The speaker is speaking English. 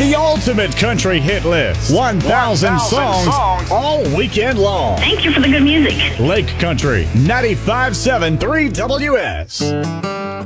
The ultimate country hit list. 1,000 songs all weekend long. Thank you for the good music. Lake Country 95.7 3WS.